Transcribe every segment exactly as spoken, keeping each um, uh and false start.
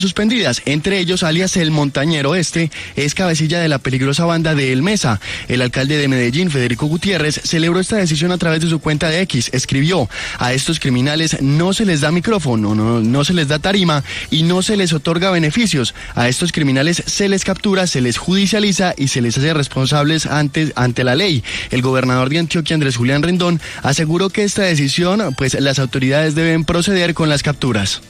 suspendidas, entre ellos alias El Montañero. Este es cabecilla de la peligrosa banda de El Mesa. El alcalde de Medellín, Federico Gutiérrez, celebró esta decisión a través de su cuenta de X. Escribió: a estos criminales no se les da micrófono, no, no se les da tarima y no se les otorga beneficios. A estos criminales se les captura, se les judicializa y se les hace responsables ante, ante la ley. El gobernador de Antioquia, Andrés Julián Rendón, aseguró que esta decisión, pues las autoridades deben proceder con las capturas.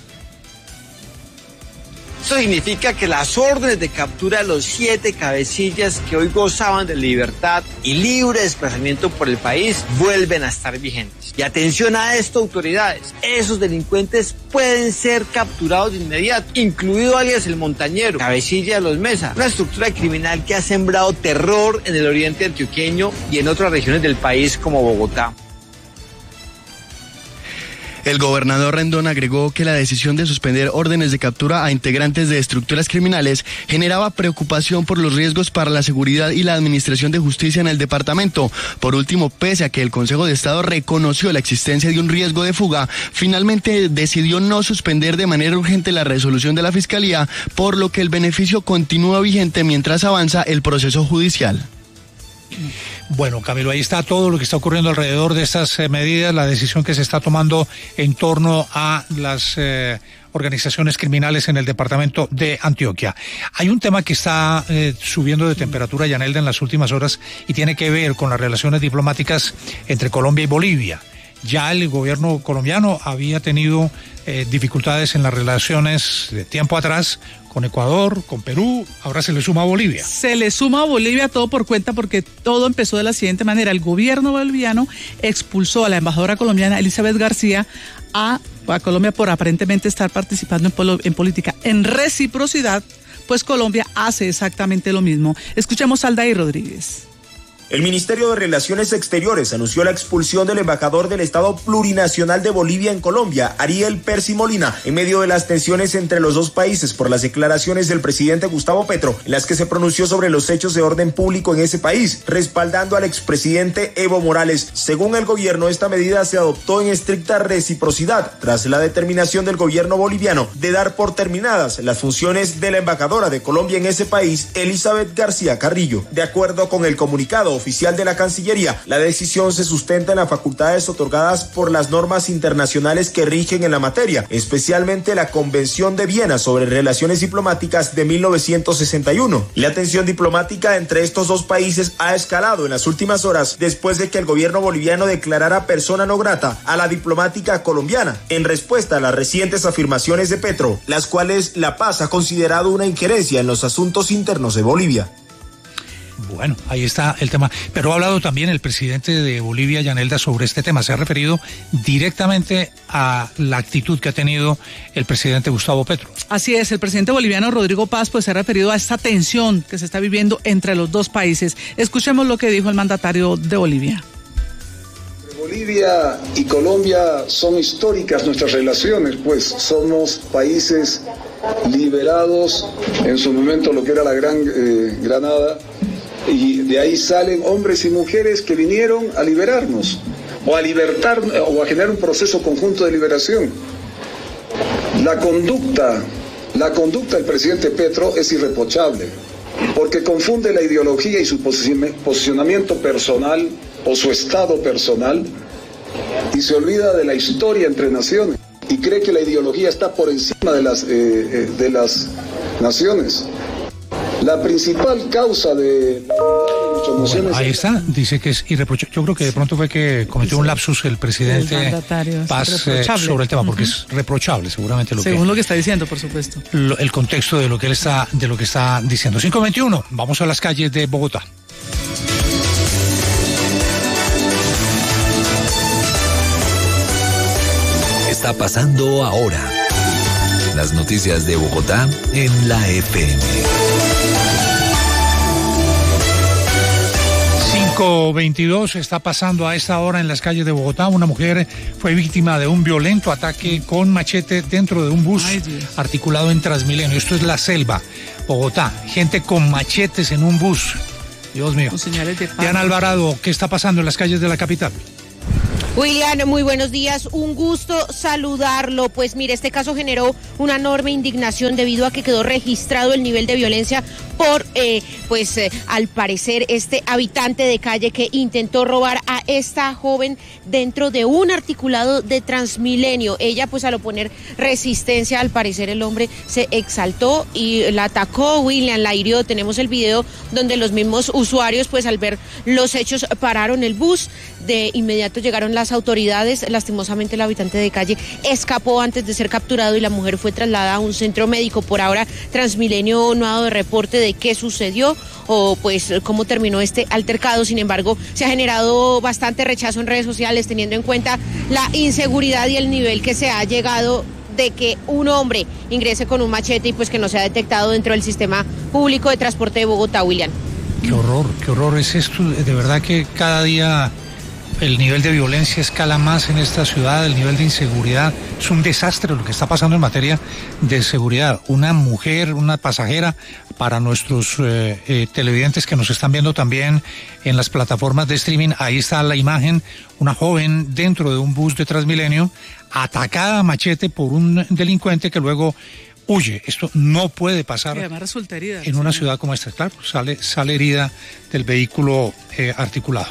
Esto significa que las órdenes de captura de los siete cabecillas que hoy gozaban de libertad y libre desplazamiento por el país vuelven a estar vigentes. Y atención a esto, autoridades, esos delincuentes pueden ser capturados de inmediato, incluido alias El Montañero, cabecilla de los Mesa, una estructura criminal que ha sembrado terror en el oriente antioqueño y en otras regiones del país como Bogotá. El gobernador Rendón agregó que la decisión de suspender órdenes de captura a integrantes de estructuras criminales generaba preocupación por los riesgos para la seguridad y la administración de justicia en el departamento. Por último, pese a que el Consejo de Estado reconoció la existencia de un riesgo de fuga, finalmente decidió no suspender de manera urgente la resolución de la Fiscalía, por lo que el beneficio continúa vigente mientras avanza el proceso judicial. Bueno, Camilo, ahí está todo lo que está ocurriendo alrededor de estas eh, medidas, la decisión que se está tomando en torno a las eh, organizaciones criminales en el departamento de Antioquia. Hay un tema que está eh, subiendo de temperatura, Yanelda, en las últimas horas y tiene que ver con las relaciones diplomáticas entre Colombia y Bolivia. Ya el gobierno colombiano había tenido eh, dificultades en las relaciones de tiempo atrás con Ecuador, con Perú, ahora se le suma a Bolivia. Se le suma a Bolivia todo por cuenta porque todo empezó de la siguiente manera. El gobierno boliviano expulsó a la embajadora colombiana Elizabeth García a, a Colombia por aparentemente estar participando en, polo, en política. En reciprocidad, pues Colombia hace exactamente lo mismo. Escuchemos a Aldair Rodríguez. El Ministerio de Relaciones Exteriores anunció la expulsión del embajador del Estado Plurinacional de Bolivia en Colombia, Ariel Percy Molina, en medio de las tensiones entre los dos países por las declaraciones del presidente Gustavo Petro, en las que se pronunció sobre los hechos de orden público en ese país, respaldando al expresidente Evo Morales. Según el gobierno, esta medida se adoptó en estricta reciprocidad, tras la determinación del gobierno boliviano de dar por terminadas las funciones de la embajadora de Colombia en ese país, Elizabeth García Carrillo. De acuerdo con el comunicado oficial de la Cancillería, la decisión se sustenta en las facultades otorgadas por las normas internacionales que rigen en la materia, especialmente la Convención de Viena sobre Relaciones Diplomáticas de mil novecientos sesenta y uno. La tensión diplomática entre estos dos países ha escalado en las últimas horas después de que el gobierno boliviano declarara persona no grata a la diplomática colombiana en respuesta a las recientes afirmaciones de Petro, las cuales La Paz ha considerado una injerencia en los asuntos internos de Bolivia. Bueno, ahí está el tema. Pero ha hablado también el presidente de Bolivia, Yanelda, sobre este tema. Se ha referido directamente a la actitud que ha tenido el presidente Gustavo Petro. Así es, el presidente boliviano Rodrigo Paz pues se ha referido a esta tensión que se está viviendo entre los dos países. Escuchemos lo que dijo el mandatario de Bolivia. Bolivia y Colombia son históricas nuestras relaciones, pues somos países liberados en su momento lo que era la Gran eh, Granada, y de ahí salen hombres y mujeres que vinieron a liberarnos o a libertar o a generar un proceso conjunto de liberación. La conducta, la conducta del presidente Petro es irreprochable porque confunde la ideología y su posicionamiento personal o su estado personal y se olvida de la historia entre naciones y cree que la ideología está por encima de las, eh, de las naciones. La principal causa de... Bueno, ahí está, dice que es irreprochable. Yo creo que de pronto fue que cometió un lapsus el presidente el Paz eh, sobre el tema, porque uh-huh. es reprochable seguramente lo Según que... lo que está diciendo, por supuesto. Lo, el contexto de lo que él está, de lo que está diciendo. cinco veintiuno, vamos a las calles de Bogotá. Está pasando ahora. Las noticias de Bogotá en la F M. cinco veintidós está pasando a esta hora en las calles de Bogotá. Una mujer fue víctima de un violento ataque con machete dentro de un bus Ay, articulado en Transmilenio. Esto es La Selva, Bogotá. Gente con machetes en un bus. Dios mío. Diana Alvarado, ¿qué está pasando en las calles de la capital? William, muy buenos días, un gusto saludarlo. Pues mire, este caso generó una enorme indignación debido a que quedó registrado el nivel de violencia por, eh, pues eh, al parecer, este habitante de calle que intentó robar a esta joven dentro de un articulado de Transmilenio. Ella, pues al oponer resistencia, al parecer el hombre se exaltó y la atacó, William, la hirió. Tenemos el video donde los mismos usuarios, pues al ver los hechos, pararon el bus. De inmediato llegaron las autoridades. Lastimosamente el habitante de calle escapó antes de ser capturado y la mujer fue trasladada a un centro médico. Por ahora Transmilenio no ha dado reporte de qué sucedió o pues cómo terminó este altercado. Sin embargo, se ha generado bastante rechazo en redes sociales teniendo en cuenta la inseguridad y el nivel que se ha llegado de que un hombre ingrese con un machete y pues que no sea detectado dentro del sistema público de transporte de Bogotá, William. Qué horror, qué horror es esto. De verdad que cada día el nivel de violencia escala más en esta ciudad, el nivel de inseguridad. Es un desastre lo que está pasando en materia de seguridad. Una mujer, una pasajera, para nuestros eh, eh, televidentes que nos están viendo también en las plataformas de streaming, ahí está la imagen, una joven dentro de un bus de Transmilenio, atacada a machete por un delincuente que luego huye. Esto no puede pasar resulta herida, en una ciudad como esta. Claro, sale, sale herida del vehículo eh, articulado.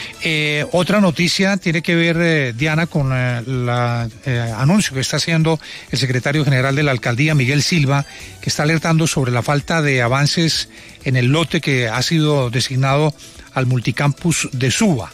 Eh, otra noticia tiene que ver, eh, Diana, con eh, el eh, anuncio que está haciendo el secretario general de la alcaldía, Miguel Silva, que está alertando sobre la falta de avances en el lote que ha sido designado al multicampus de Suba.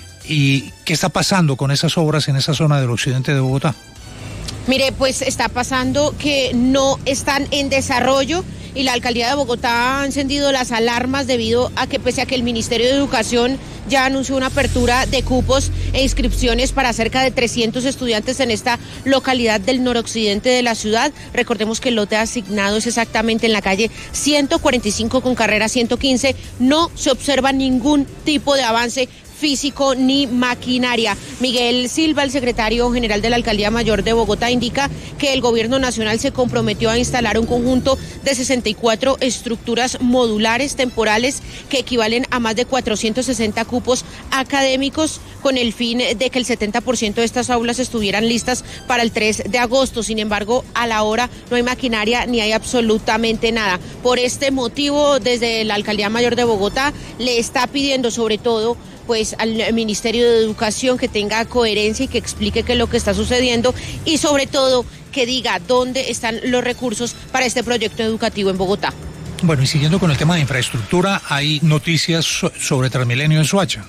¿Y qué está pasando con esas obras en esa zona del occidente de Bogotá? Mire, pues está pasando que no están en desarrollo y la alcaldía de Bogotá ha encendido las alarmas debido a que pese a que el Ministerio de Educación ya anunció una apertura de cupos e inscripciones para cerca de trescientos estudiantes en esta localidad del noroccidente de la ciudad. Recordemos que el lote asignado es exactamente en la calle ciento cuarenta y cinco con carrera ciento quince. No se observa ningún tipo de avance físico ni maquinaria. Miguel Silva, el secretario general de la Alcaldía Mayor de Bogotá, indica que el gobierno nacional se comprometió a instalar un conjunto de sesenta y cuatro estructuras modulares temporales que equivalen a más de cuatrocientos sesenta cupos académicos con el fin de que el setenta por ciento de estas aulas estuvieran listas para el tres de agosto. Sin embargo, a la hora no hay maquinaria ni hay absolutamente nada. Por este motivo, desde la Alcaldía Mayor de Bogotá le está pidiendo sobre todo pues al Ministerio de Educación que tenga coherencia y que explique qué es lo que está sucediendo y sobre todo que diga dónde están los recursos para este proyecto educativo en Bogotá. Bueno, y siguiendo con el tema de infraestructura, hay noticias so- sobre Transmilenio en Soacha.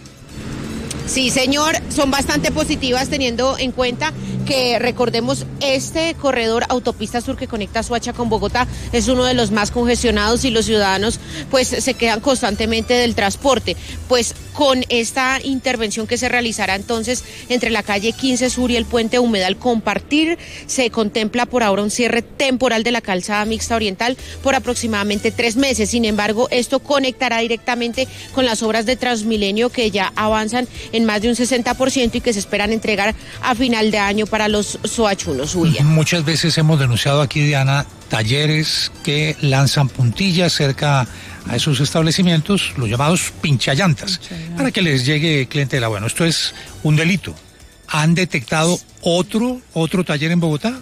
Sí, señor, son bastante positivas teniendo en cuenta que, recordemos, este corredor autopista sur que conecta Soacha con Bogotá es uno de los más congestionados y los ciudadanos pues se quedan constantemente del transporte. Pues con esta intervención que se realizará entonces entre la calle quince Sur y el puente Humedal Compartir, se contempla por ahora un cierre temporal de la calzada mixta oriental por aproximadamente tres meses. Sin embargo, esto conectará directamente con las obras de Transmilenio que ya avanzan en más de un sesenta por ciento y que se esperan entregar a final de año para los soachunos, William. Muchas veces hemos denunciado aquí, Diana, talleres que lanzan puntillas cerca a esos establecimientos, los llamados pinchallantas, Pinchallantas. para que les llegue clientela. Bueno, esto es un delito. ¿Han detectado otro, otro taller en Bogotá?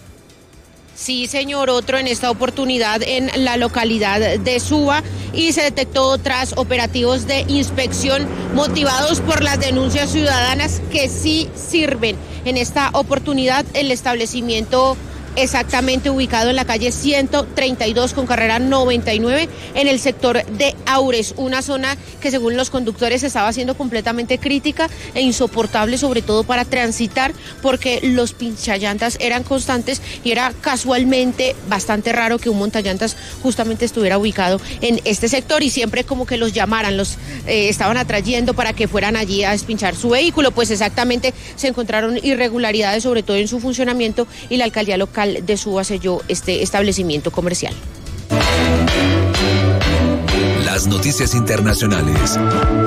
Sí, señor, otro en esta oportunidad en la localidad de Suba y se detectó tras operativos de inspección motivados por las denuncias ciudadanas que sí sirven. En esta oportunidad el establecimiento exactamente ubicado en la calle ciento treinta y dos con carrera noventa y nueve en el sector de Aures, una zona que según los conductores estaba siendo completamente crítica e insoportable, sobre todo para transitar, porque los pinchallantas eran constantes y era casualmente bastante raro que un montallantas justamente estuviera ubicado en este sector y siempre como que los llamaran, los eh, estaban atrayendo para que fueran allí a despinchar su vehículo. Pues exactamente se encontraron irregularidades, sobre todo en su funcionamiento, y la alcaldía local de Suba selló este establecimiento comercial. Las noticias internacionales.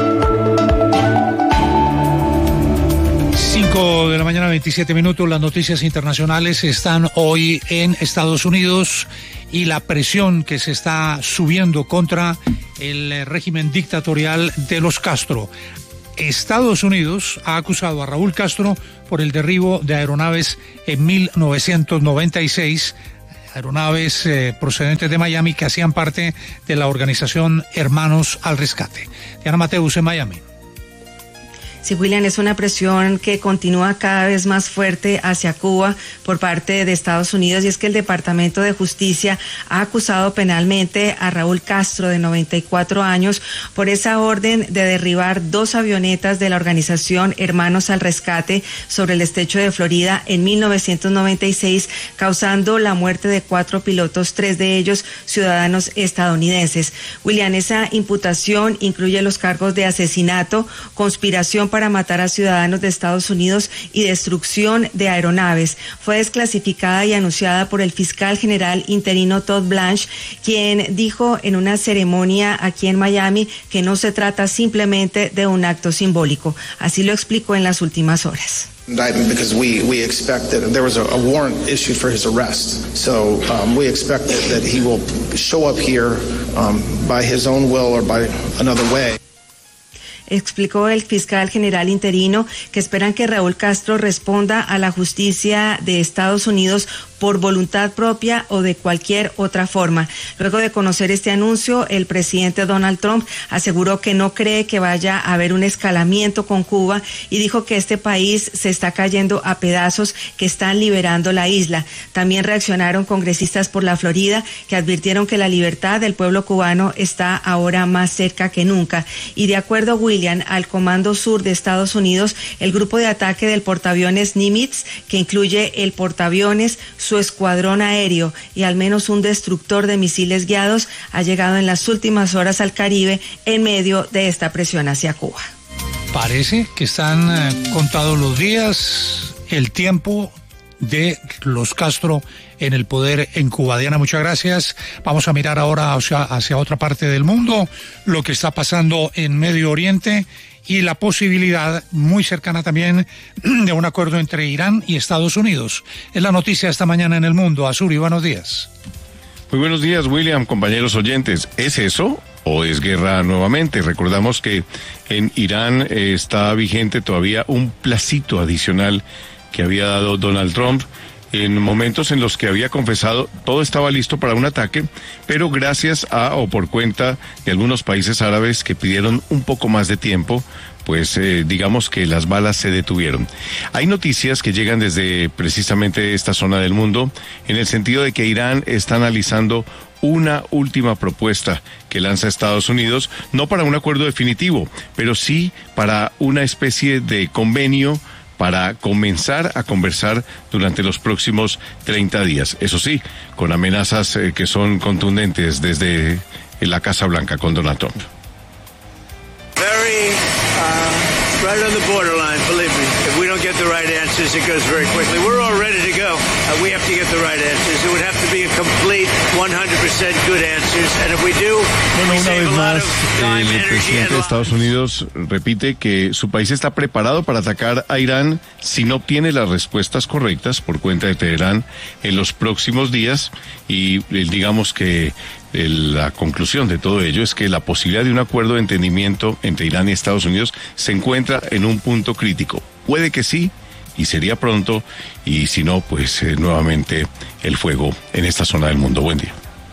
cinco de la mañana, veintisiete minutos. Las noticias internacionales están hoy en Estados Unidos y la presión que se está subiendo contra el régimen dictatorial de los Castro. Estados Unidos ha acusado a Raúl Castro por el derribo de aeronaves en mil novecientos noventa y seis, aeronaves eh, procedentes de Miami que hacían parte de la organización Hermanos al Rescate. Diana Mateus en Miami. Sí, William, es una presión que continúa cada vez más fuerte hacia Cuba por parte de Estados Unidos, y es que el Departamento de Justicia ha acusado penalmente a Raúl Castro, de noventa y cuatro años, por esa orden de derribar dos avionetas de la organización Hermanos al Rescate sobre el estrecho de Florida en mil novecientos noventa y seis, causando la muerte de cuatro pilotos, tres de ellos ciudadanos estadounidenses. William, esa imputación incluye los cargos de asesinato, conspiración para para matar a ciudadanos de Estados Unidos y destrucción de aeronaves. Fue desclasificada y anunciada por el fiscal general interino Todd Blanche, quien dijo en una ceremonia aquí en Miami que no se trata simplemente de un acto simbólico. Así lo explicó en las últimas horas. Because we, we expect that there was a, a warrant issued for his arrest. So um, we expect that, that he will show up here um, by his own will or by another way. Explicó el fiscal general interino que esperan que Raúl Castro responda a la justicia de Estados Unidos por voluntad propia o de cualquier otra forma. Luego de conocer este anuncio, el presidente Donald Trump aseguró que no cree que vaya a haber un escalamiento con Cuba y dijo que este país se está cayendo a pedazos, que están liberando la isla. También reaccionaron congresistas por la Florida, que advirtieron que la libertad del pueblo cubano está ahora más cerca que nunca. Y de acuerdo, William, al Comando Sur de Estados Unidos, el grupo de ataque del portaaviones Nimitz, que incluye el portaaviones, su escuadrón aéreo y al menos un destructor de misiles guiados, ha llegado en las últimas horas al Caribe en medio de esta presión hacia Cuba. Parece que están eh, contados los días, el tiempo de los Castro en el poder en Cuba. Diana, muchas gracias. Vamos a mirar ahora hacia, hacia otra parte del mundo, lo que está pasando en Medio Oriente y la posibilidad muy cercana también de un acuerdo entre Irán y Estados Unidos. Es la noticia esta mañana en El Mundo. Azuri, buenos días. Muy buenos días, William, compañeros oyentes. ¿Es eso o es guerra nuevamente? Recordamos que en Irán eh, está vigente todavía un placito adicional que había dado Donald Trump en momentos en los que había confesado todo estaba listo para un ataque, pero gracias a o por cuenta de algunos países árabes que pidieron un poco más de tiempo, pues eh, digamos que las balas se detuvieron. Hay noticias que llegan desde precisamente esta zona del mundo, en el sentido de que Irán está analizando una última propuesta que lanza Estados Unidos, no para un acuerdo definitivo, pero sí para una especie de convenio para comenzar a conversar durante los próximos treinta días. Eso sí, con amenazas eh, que son contundentes desde la Casa Blanca con Donald Trump. Very, uh, right on the borderline, believe me. If we don't get the right answers, it goes very quickly. We're all ready to go. Uh, we have to get the right answers. It would have to be a complete one hundred percent good answers. And if we do, bueno, we una save vez a lot más, of time, el energy, presidente de Estados Unidos repite que su país está preparado para atacar a Irán si no obtiene las respuestas correctas por cuenta de Teherán en los próximos días, y digamos que la conclusión de todo ello es que la posibilidad de un acuerdo de entendimiento entre Irán y Estados Unidos se encuentra en un punto crítico. Puede que sí, y sería pronto, y si no, pues eh, nuevamente el fuego en esta zona del mundo. Buen día.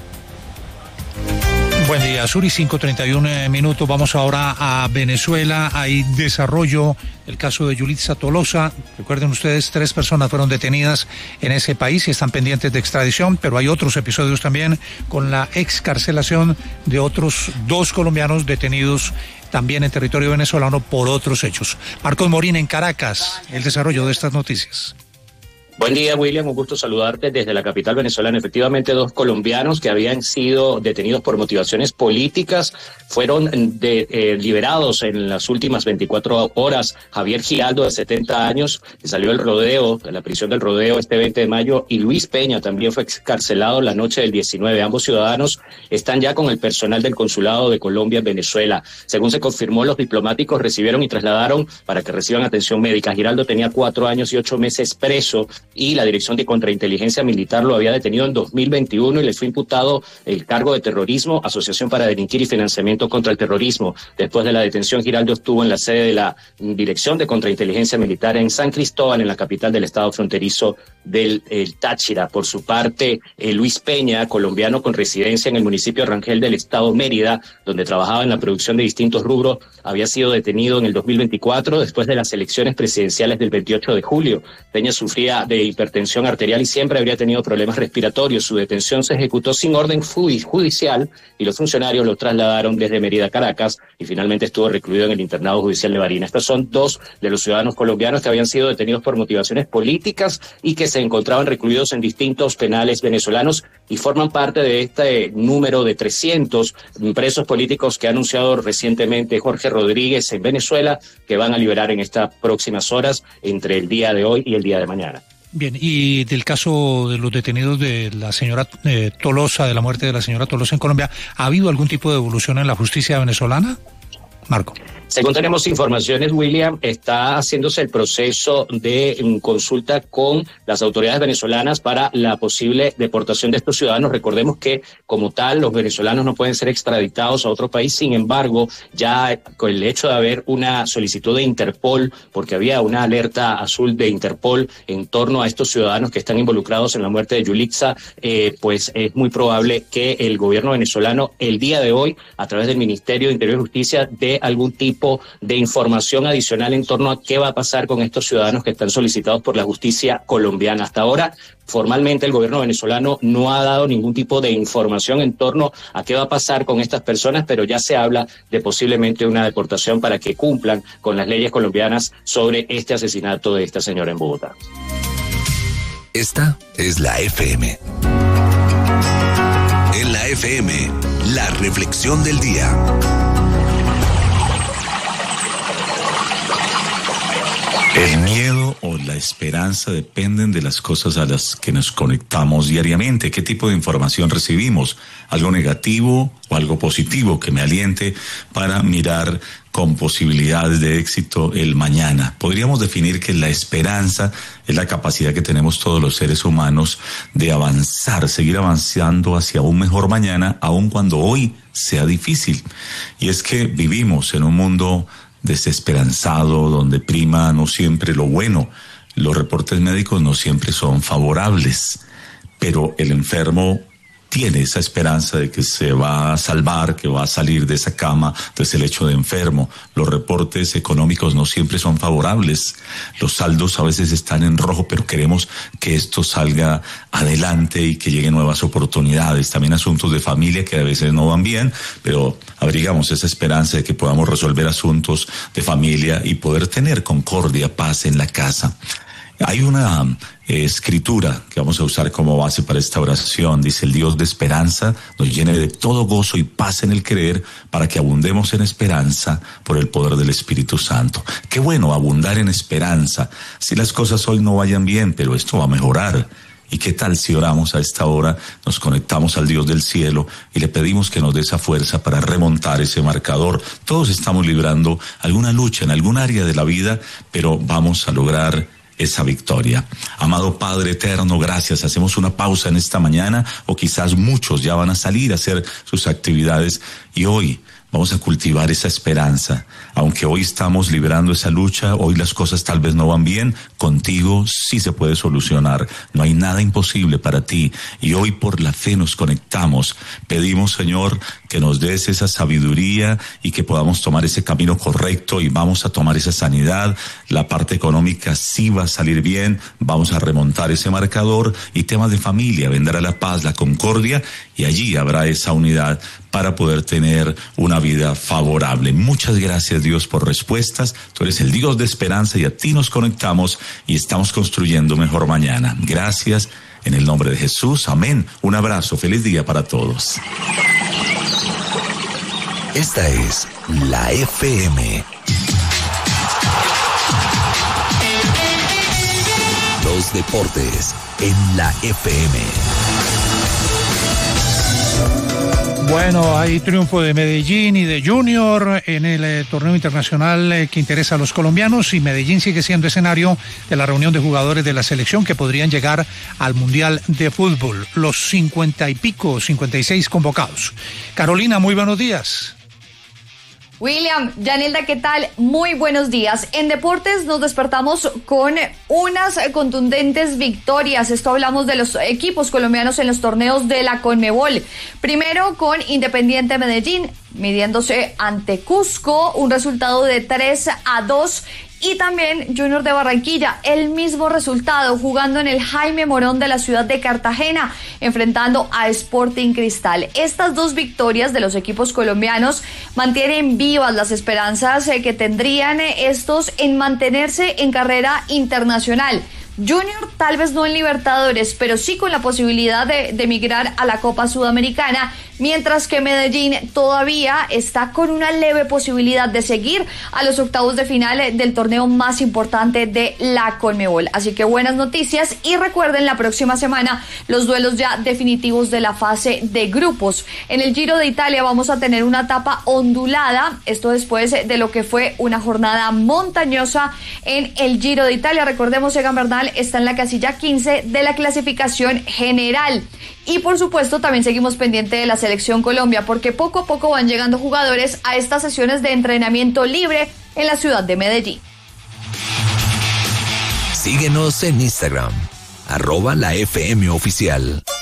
Buen día, Suri, cinco treinta y uno minutos. Vamos ahora a Venezuela. Hay desarrollo del caso de Yulitza Tolosa. Recuerden ustedes, tres personas fueron detenidas en ese país y están pendientes de extradición, pero hay otros episodios también con la excarcelación de otros dos colombianos detenidos también en territorio venezolano por otros hechos. Marcos Morín en Caracas, el desarrollo de estas noticias. Buen día, William, un gusto saludarte desde la capital venezolana. Efectivamente, dos colombianos que habían sido detenidos por motivaciones políticas fueron de, eh, liberados en las últimas veinticuatro horas. Javier Giraldo, de setenta años, que salió del rodeo, de la prisión del rodeo este veinte de mayo, y Luis Peña también fue excarcelado la noche del diecinueve. Ambos ciudadanos están ya con el personal del Consulado de Colombia en Venezuela. Según se confirmó, los diplomáticos recibieron y trasladaron para que reciban atención médica. Giraldo tenía cuatro años y ocho meses preso y la Dirección de Contrainteligencia Militar lo había detenido en dos mil veintiuno y le fue imputado el cargo de terrorismo, asociación para delinquir y financiamiento contra el terrorismo. Después de la detención, Giraldo estuvo en la sede de la Dirección de Contrainteligencia Militar en San Cristóbal, en la capital del estado fronterizo del el Táchira. Por su parte, eh, Luis Peña, colombiano con residencia en el municipio de Rangel del estado Mérida, donde trabajaba en la producción de distintos rubros, había sido detenido en el dos mil veinticuatro después de las elecciones presidenciales del veintiocho de julio. Peña sufría de hipertensión arterial y siempre habría tenido problemas respiratorios. Su detención se ejecutó sin orden judicial y los funcionarios lo trasladaron desde Mérida a Caracas y finalmente estuvo recluido en el internado judicial de Barinas. Estos son dos de los ciudadanos colombianos que habían sido detenidos por motivaciones políticas y que se encontraban recluidos en distintos penales venezolanos y forman parte de este número de trescientos presos políticos que ha anunciado recientemente Jorge Rodríguez en Venezuela, que van a liberar en estas próximas horas entre el día de hoy y el día de mañana. Bien, y del caso de los detenidos de la señora eh, Tolosa, de la muerte de la señora Tolosa en Colombia, ¿ha habido algún tipo de evolución en la justicia venezolana? Marco. Según tenemos informaciones, William, está haciéndose el proceso de um, consulta con las autoridades venezolanas para la posible deportación de estos ciudadanos. Recordemos que, como tal, los venezolanos no pueden ser extraditados a otro país. Sin embargo, ya con el hecho de haber una solicitud de Interpol, porque había una alerta azul de Interpol en torno a estos ciudadanos que están involucrados en la muerte de Yulitza, eh, pues es muy probable que el gobierno venezolano, el día de hoy, a través del Ministerio de Interior y Justicia, dé algún tipo de información adicional en torno a qué va a pasar con estos ciudadanos que están solicitados por la justicia colombiana. Hasta ahora, formalmente, el gobierno venezolano no ha dado ningún tipo de información en torno a qué va a pasar con estas personas, pero ya se habla de posiblemente una deportación para que cumplan con las leyes colombianas sobre este asesinato de esta señora en Bogotá. Esta es la F M. En la F M, la reflexión del día. El miedo o la esperanza dependen de las cosas a las que nos conectamos diariamente. ¿Qué tipo de información recibimos? ¿Algo negativo o algo positivo que me aliente para mirar con posibilidades de éxito el mañana? Podríamos definir que la esperanza es la capacidad que tenemos todos los seres humanos de avanzar, seguir avanzando hacia un mejor mañana, aun cuando hoy sea difícil. Y es que vivimos en un mundo desesperanzado, donde prima no siempre lo bueno. Los reportes médicos no siempre son favorables, pero el enfermo tiene esa esperanza de que se va a salvar, que va a salir de esa cama, de ese lecho de enfermo. Los reportes económicos no siempre son favorables. Los saldos a veces están en rojo, pero queremos que esto salga adelante y que lleguen nuevas oportunidades. También asuntos de familia que a veces no van bien, pero abrigamos esa esperanza de que podamos resolver asuntos de familia y poder tener concordia, paz en la casa. Hay una eh, escritura que vamos a usar como base para esta oración. Dice: el Dios de esperanza nos llene de todo gozo y paz en el creer, para que abundemos en esperanza por el poder del Espíritu Santo. Qué bueno abundar en esperanza. Si las cosas hoy no vayan bien, pero esto va a mejorar. ¿Y qué tal si oramos a esta hora, nos conectamos al Dios del cielo y le pedimos que nos dé esa fuerza para remontar ese marcador? Todos estamos librando alguna lucha en algún área de la vida, pero vamos a lograr esa victoria. Amado Padre eterno, gracias. Hacemos una pausa en esta mañana, o quizás muchos ya van a salir a hacer sus actividades, y hoy vamos a cultivar esa esperanza. Aunque hoy estamos librando esa lucha, hoy las cosas tal vez no van bien, contigo sí se puede solucionar. No hay nada imposible para ti. Y hoy por la fe nos conectamos. Pedimos, Señor, que nos des esa sabiduría y que podamos tomar ese camino correcto, y vamos a tomar esa sanidad. La parte económica sí va a salir bien. Vamos a remontar ese marcador, y temas de familia, vendrá la paz, la concordia, y allí habrá esa unidad para poder tener una vida favorable. Muchas gracias, Dios, por respuestas. Tú eres el Dios de esperanza, y a ti nos conectamos y estamos construyendo mejor mañana. Gracias, en el nombre de Jesús. Amén. Un abrazo. Feliz día para todos. Esta es la F M. Los deportes en la F M. Bueno, hay triunfo de Medellín y de Junior en el eh, torneo internacional eh, que interesa a los colombianos, y Medellín sigue siendo escenario de la reunión de jugadores de la selección que podrían llegar al Mundial de Fútbol. Los cincuenta y pico, cincuenta y seis convocados. Carolina, muy buenos días. William, Yanelda, ¿qué tal? Muy buenos días. En deportes nos despertamos con unas contundentes victorias. Esto hablamos de los equipos colombianos en los torneos de la Conmebol. Primero con Independiente Medellín, midiéndose ante Cusco, un resultado de tres a dos. Y también Junior de Barranquilla, el mismo resultado, jugando en el Jaime Morón de la ciudad de Cartagena, enfrentando a Sporting Cristal. Estas dos victorias de los equipos colombianos mantienen vivas las esperanzas que tendrían estos en mantenerse en carrera internacional. Junior tal vez no en Libertadores, pero sí con la posibilidad de, de migrar a la Copa Sudamericana, mientras que Medellín todavía está con una leve posibilidad de seguir a los octavos de final del torneo más importante de la Conmebol. Así que buenas noticias, y recuerden la próxima semana los duelos ya definitivos de la fase de grupos. En el Giro de Italia vamos a tener una etapa ondulada, esto después de lo que fue una jornada montañosa en el Giro de Italia. Recordemos, Egan Bernal está en la casilla quince de la clasificación general. Y por supuesto también seguimos pendiente de la selección Colombia, porque poco a poco van llegando jugadores a estas sesiones de entrenamiento libre en la ciudad de Medellín. Síguenos en Instagram, arroba la F M oficial.